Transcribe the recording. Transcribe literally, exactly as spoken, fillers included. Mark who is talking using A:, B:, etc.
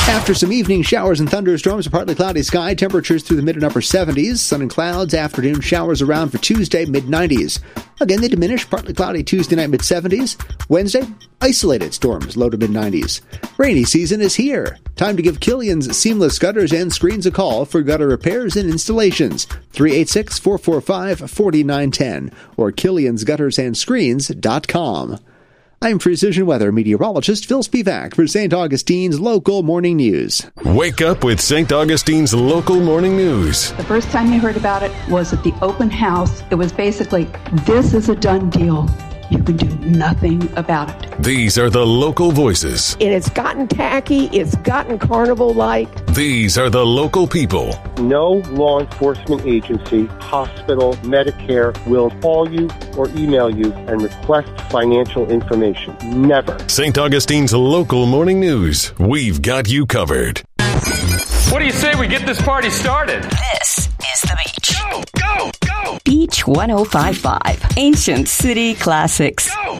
A: After some evening showers and thunderstorms, a partly cloudy sky, temperatures through the mid and upper seventies. Sun and clouds, afternoon showers around for Tuesday, mid nineties. Again, they diminish, partly cloudy Tuesday night, mid seventies. Wednesday, isolated storms, low to mid nineties. Rainy season is here. Time to give Killian's Seamless Gutters and Screens a call for gutter repairs and installations. three eight six, four four five, four nine one zero or killians gutters and screens dot com. I'm Precision Weather meteorologist Phil Spivak for Saint Augustine's Local Morning News.
B: Wake up with Saint Augustine's Local Morning News.
C: The first time you heard about it was at the open house. It was basically, this is a done deal. You can do nothing about it.
B: These are the local voices.
D: It has gotten tacky. It's gotten carnival-like.
B: These are the local people.
E: No law enforcement agency, hospital, Medicare will call you or email you and request financial information. Never.
B: Saint Augustine's Local Morning News. We've got you covered.
F: What do you say we get this party started?
G: This is The Beach.
F: Go, go, go!
G: Beach one oh five point five. Ancient City Classics.
F: Go!